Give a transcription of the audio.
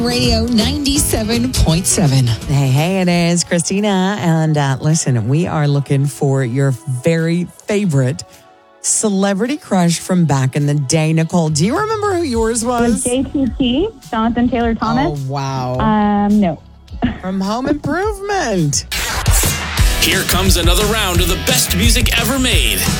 Radio 97.7. Hey, it is Christina. And listen, we are looking for your very favorite celebrity crush from back in the day. Nicole, do you remember who yours was? JTT, Jonathan Taylor Thomas. Oh, wow. No. From Home Improvement. Here comes another round of the best music ever made.